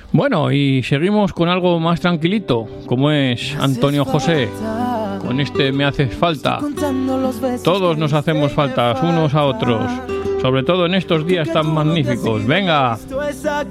Bueno, y seguimos con algo más tranquilito, como es Antonio José, con este Me haces falta. Todos nos hacemos faltas unos a otros, sobre todo en estos días tan magníficos. ¡Venga!